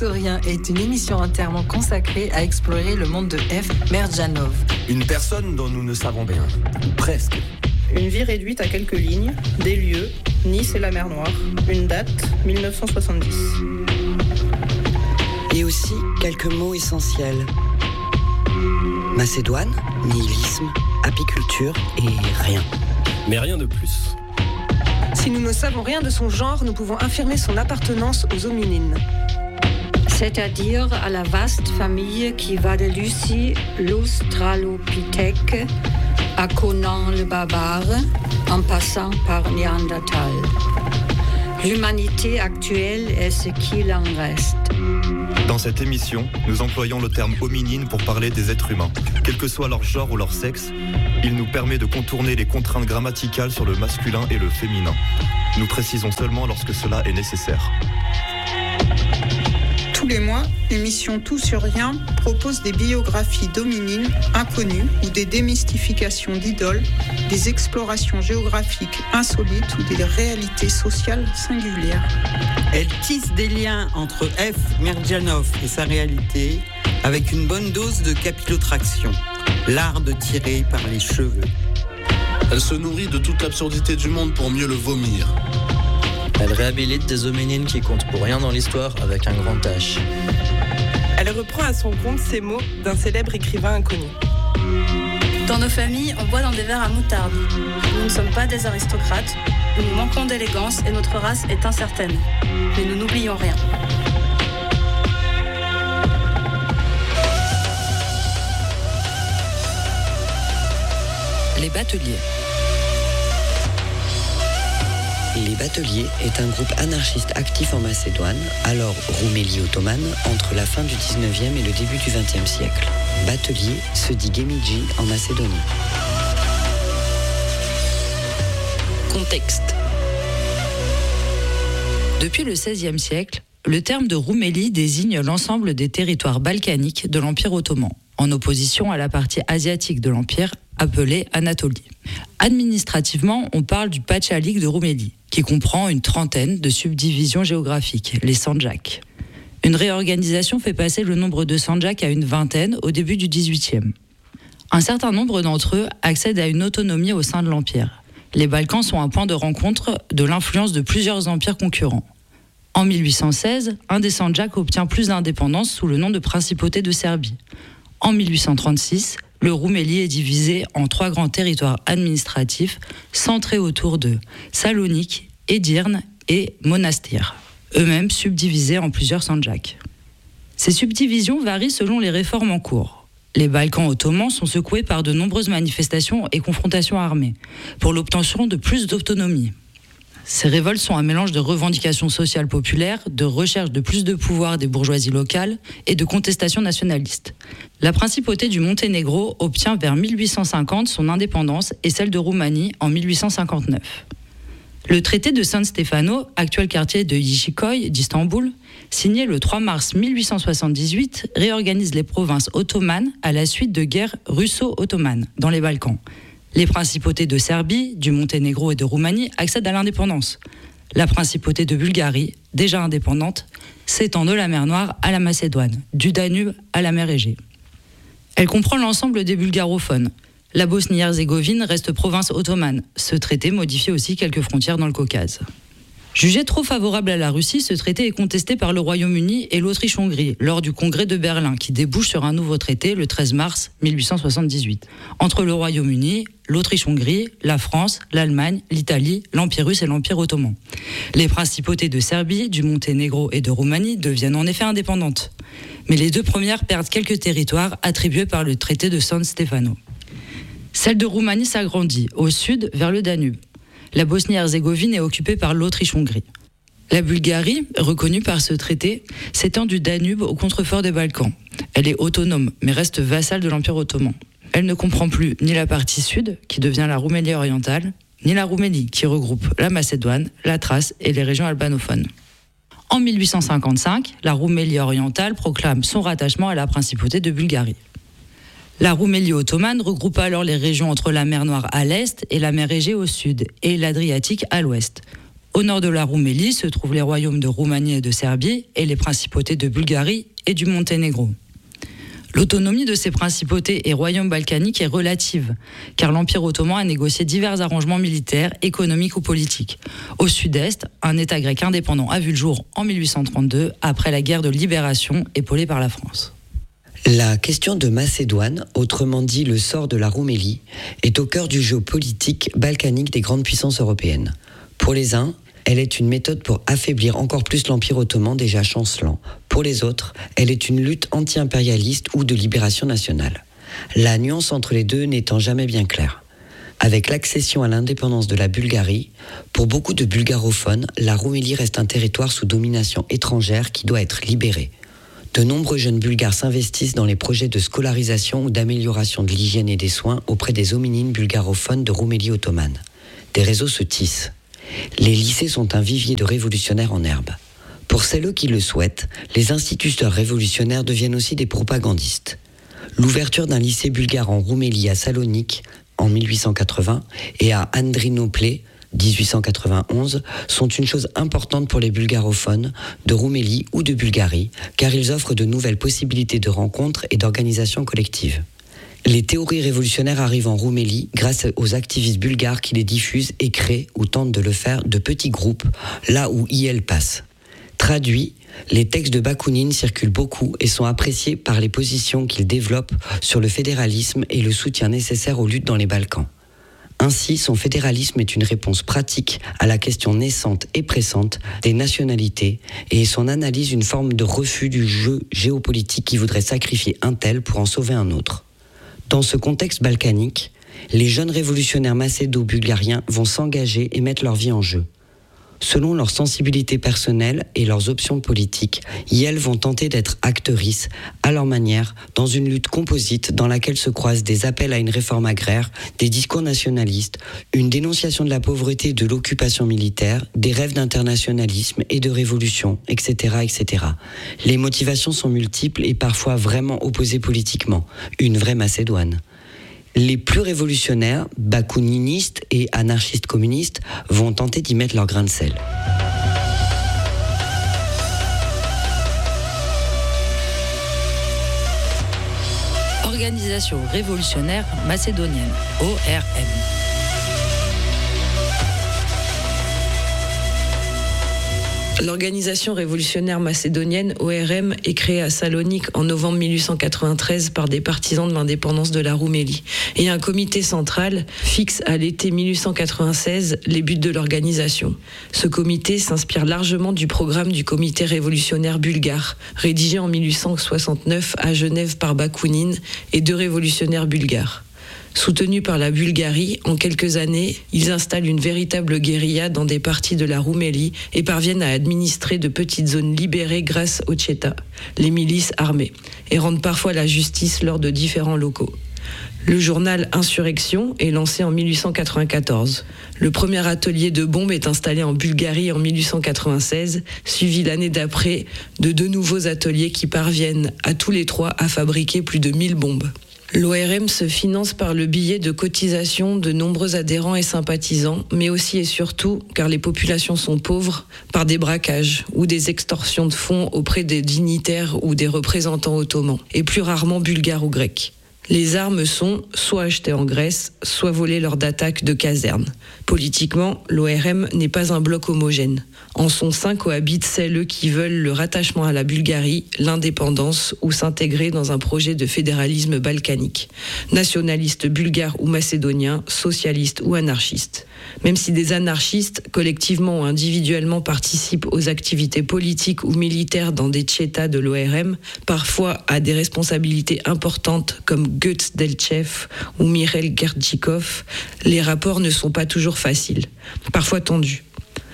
Tous ou rien est une émission entièrement consacrée à explorer le monde de F. Merdjanov. Une personne dont nous ne savons rien, ou presque. Une vie réduite à quelques lignes, des lieux, Nice et la mer Noire, une date, 1970. Et aussi quelques mots essentiels. Macédoine, nihilisme, apiculture et rien. Mais rien de plus. Si nous ne savons rien de son genre, nous pouvons affirmer son appartenance aux hominines. C'est-à-dire à la vaste famille qui va de Lucie, l'Australopithèque, à Conan le barbare, en passant par Néandertal. L'humanité actuelle est ce qu'il en reste. Dans cette émission, nous employons le terme hominine pour parler des êtres humains. Quel que soit leur genre ou leur sexe, il nous permet de contourner les contraintes grammaticales sur le masculin et le féminin. Nous précisons seulement lorsque cela est nécessaire. Tous les mois, l'émission Tout sur rien propose des biographies d'hominines inconnues ou des démystifications d'idoles, des explorations géographiques insolites ou des réalités sociales singulières. Elle tisse des liens entre F. Merdjanov et sa réalité avec une bonne dose de capillotraction, l'art de tirer par les cheveux. Elle se nourrit de toute l'absurdité du monde pour mieux le vomir. Elle réhabilite des hominines qui comptent pour rien dans l'histoire avec un grand H. Elle reprend à son compte ces mots d'un célèbre écrivain inconnu. Dans nos familles, on boit dans des verres à moutarde. Nous ne sommes pas des aristocrates, nous manquons d'élégance et notre race est incertaine. Mais nous n'oublions rien. Les Bateliers. Les Bateliers est un groupe anarchiste actif en Macédoine, alors Roumélie ottomane, entre la fin du 19e et le début du 20e siècle. Batelier se dit Gemidji en Macédonie. Contexte. Depuis le XVIe siècle, le terme de Roumélie désigne l'ensemble des territoires balkaniques de l'Empire ottoman, en opposition à la partie asiatique de l'Empire, appelée Anatolie. Administrativement, on parle du Pachalik de Roumélie, qui comprend une trentaine de subdivisions géographiques, les Sandjaks. Une réorganisation fait passer le nombre de Sandjaks à une vingtaine au début du XVIIIe. Un certain nombre d'entre eux accèdent à une autonomie au sein de l'Empire. Les Balkans sont un point de rencontre de l'influence de plusieurs empires concurrents. En 1816, un des Sandjaks obtient plus d'indépendance sous le nom de Principauté de Serbie. En 1836, le Roumélie est divisé en 3 grands territoires administratifs centrés autour de Salonique, Edirne et Monastir, eux-mêmes subdivisés en plusieurs Sandjaks. Ces subdivisions varient selon les réformes en cours. Les Balkans ottomans sont secoués par de nombreuses manifestations et confrontations armées pour l'obtention de plus d'autonomie. Ces révoltes sont un mélange de revendications sociales populaires, de recherche de plus de pouvoir des bourgeoisies locales et de contestations nationalistes. La principauté du Monténégro obtient vers 1850 son indépendance et celle de Roumanie en 1859. Le traité de San Stefano, actuel quartier de Yishikoy d'Istanbul, signé le 3 mars 1878, réorganise les provinces ottomanes à la suite de guerres russo-ottomanes dans les Balkans. Les principautés de Serbie, du Monténégro et de Roumanie accèdent à l'indépendance. La principauté de Bulgarie, déjà indépendante, s'étend de la mer Noire à la Macédoine, du Danube à la mer Égée. Elle comprend l'ensemble des bulgarophones. La Bosnie-Herzégovine reste province ottomane. Ce traité modifie aussi quelques frontières dans le Caucase. Jugé trop favorable à la Russie, ce traité est contesté par le Royaume-Uni et l'Autriche-Hongrie lors du congrès de Berlin qui débouche sur un nouveau traité le 13 mars 1878 entre le Royaume-Uni, l'Autriche-Hongrie, la France, l'Allemagne, l'Italie, l'Empire russe et l'Empire ottoman. Les principautés de Serbie, du Monténégro et de Roumanie deviennent en effet indépendantes. Mais les 2 premières perdent quelques territoires attribués par le traité de San Stefano. Celle de Roumanie s'agrandit, au sud vers le Danube. La Bosnie-Herzégovine est occupée par l'Autriche-Hongrie. La Bulgarie, reconnue par ce traité, s'étend du Danube au contrefort des Balkans. Elle est autonome, mais reste vassale de l'Empire ottoman. Elle ne comprend plus ni la partie sud, qui devient la Roumélie orientale, ni la Roumélie, qui regroupe la Macédoine, la Thrace et les régions albanophones. En 1855, la Roumélie orientale proclame son rattachement à la principauté de Bulgarie. La Roumélie ottomane regroupe alors les régions entre la mer Noire à l'est et la mer Égée au sud, et l'Adriatique à l'ouest. Au nord de la Roumélie se trouvent les royaumes de Roumanie et de Serbie et les principautés de Bulgarie et du Monténégro. L'autonomie de ces principautés et royaumes balkaniques est relative, car l'Empire ottoman a négocié divers arrangements militaires, économiques ou politiques. Au sud-est, un État grec indépendant a vu le jour en 1832, après la guerre de libération épaulée par la France. La question de Macédoine, autrement dit le sort de la Roumélie, est au cœur du jeu politique balkanique des grandes puissances européennes. Pour les uns, elle est une méthode pour affaiblir encore plus l'Empire ottoman déjà chancelant. Pour les autres, elle est une lutte anti-impérialiste ou de libération nationale. La nuance entre les deux n'étant jamais bien claire. Avec l'accession à l'indépendance de la Bulgarie, pour beaucoup de bulgarophones, la Roumélie reste un territoire sous domination étrangère qui doit être libéré. De nombreux jeunes bulgares s'investissent dans les projets de scolarisation ou d'amélioration de l'hygiène et des soins auprès des hominines bulgarophones de Roumélie ottomane. Des réseaux se tissent. Les lycées sont un vivier de révolutionnaires en herbe. Pour celles qui le souhaitent, les instituteurs révolutionnaires deviennent aussi des propagandistes. L'ouverture d'un lycée bulgare en Roumélie à Salonique en 1880 et à Andrinoplé 1891 sont une chose importante pour les bulgarophones de Roumélie ou de Bulgarie, car ils offrent de nouvelles possibilités de rencontres et d'organisation collective. Les théories révolutionnaires arrivent en Roumélie grâce aux activistes bulgares qui les diffusent et créent ou tentent de le faire de petits groupes, là où elles passent. Traduits, les textes de Bakounine circulent beaucoup et sont appréciés par les positions qu'ils développent sur le fédéralisme et le soutien nécessaire aux luttes dans les Balkans. Ainsi, son fédéralisme est une réponse pratique à la question naissante et pressante des nationalités et son analyse une forme de refus du jeu géopolitique qui voudrait sacrifier un tel pour en sauver un autre. Dans ce contexte balkanique, les jeunes révolutionnaires macédo-bulgariens vont s'engager et mettre leur vie en jeu. Selon leur sensibilité personnelle et leurs options politiques, elles vont tenter d'être actrices, à leur manière, dans une lutte composite dans laquelle se croisent des appels à une réforme agraire, des discours nationalistes, une dénonciation de la pauvreté et de l'occupation militaire, des rêves d'internationalisme et de révolution, etc., etc. Les motivations sont multiples et parfois vraiment opposées politiquement. Une vraie Macédoine. Les plus révolutionnaires, bakouninistes et anarchistes communistes vont tenter d'y mettre leur grain de sel. Organisation révolutionnaire macédonienne, ORM. L'Organisation révolutionnaire macédonienne, ORM, est créée à Salonique en novembre 1893 par des partisans de l'indépendance de la Roumélie. Et un comité central fixe à l'été 1896 les buts de l'organisation. Ce comité s'inspire largement du programme du comité révolutionnaire bulgare, rédigé en 1869 à Genève par Bakounine et deux révolutionnaires bulgares. Soutenus par la Bulgarie, en quelques années, ils installent une véritable guérilla dans des parties de la Roumélie et parviennent à administrer de petites zones libérées grâce aux Tchétas, les milices armées, et rendent parfois la justice lors de différents locaux. Le journal Insurrection est lancé en 1894. Le premier atelier de bombes est installé en Bulgarie en 1896, suivi l'année d'après de deux nouveaux ateliers qui parviennent à tous les trois à fabriquer plus de 1000 bombes. L'ORM se finance par le billet de cotisation de nombreux adhérents et sympathisants, mais aussi et surtout, car les populations sont pauvres, par des braquages ou des extorsions de fonds auprès des dignitaires ou des représentants ottomans, et plus rarement bulgares ou grecs. Les armes sont soit achetées en Grèce, soit volées lors d'attaques de casernes. Politiquement, l'ORM n'est pas un bloc homogène. En son sein cohabitent celles qui veulent le rattachement à la Bulgarie, l'indépendance ou s'intégrer dans un projet de fédéralisme balkanique. Nationalistes bulgares ou macédoniens, socialistes ou anarchistes. Même si des anarchistes, collectivement ou individuellement, participent aux activités politiques ou militaires dans des tchétas de l'ORM, parfois à des responsabilités importantes comme Götz Delchev ou Mikhail Gerdjikov, les rapports ne sont pas toujours faciles, parfois tendus.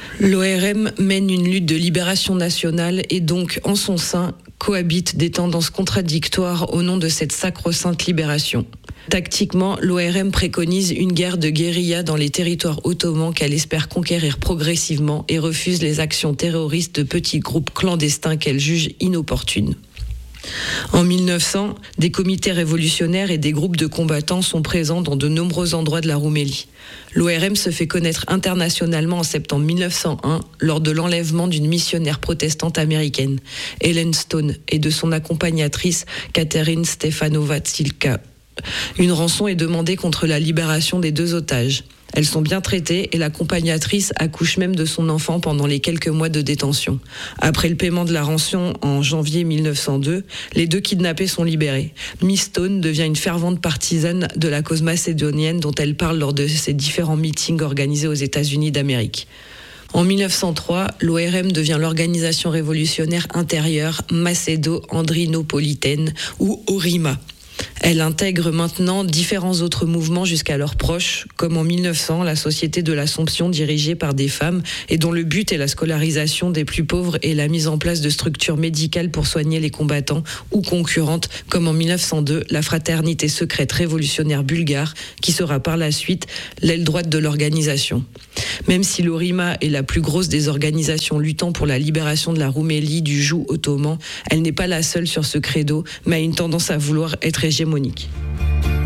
L'ORM mène une lutte de libération nationale et donc, en son sein, cohabitent des tendances contradictoires au nom de cette sacro-sainte libération. Tactiquement, l'ORM préconise une guerre de guérilla dans les territoires ottomans qu'elle espère conquérir progressivement et refuse les actions terroristes de petits groupes clandestins qu'elle juge inopportunes. En 1900, des comités révolutionnaires et des groupes de combattants sont présents dans de nombreux endroits de la Roumélie. L'ORM se fait connaître internationalement en septembre 1901 lors de l'enlèvement d'une missionnaire protestante américaine, Helen Stone, et de son accompagnatrice Catherine Stefanova-Tsilka. Une rançon est demandée contre la libération des 2 otages. Elles sont bien traitées et l'accompagnatrice accouche même de son enfant pendant les quelques mois de détention. Après le paiement de la rançon en janvier 1902, les 2 kidnappés sont libérés. Miss Stone devient une fervente partisane de la cause macédonienne dont elle parle lors de ses différents meetings organisés aux États-Unis d'Amérique. En 1903, l'ORM devient l'organisation révolutionnaire intérieure macédo-andrinopolitaine ou ORIMA. Elle intègre maintenant différents autres mouvements jusqu'alors proches, comme en 1900 la Société de l'Assomption dirigée par des femmes et dont le but est la scolarisation des plus pauvres et la mise en place de structures médicales pour soigner les combattants ou concurrentes, comme en 1902 la Fraternité secrète révolutionnaire bulgare, qui sera par la suite l'aile droite de l'organisation. Même si l'ORIMA est la plus grosse des organisations luttant pour la libération de la Roumélie du joug ottoman, elle n'est pas la seule sur ce credo, mais a une tendance à vouloir être hégémonique.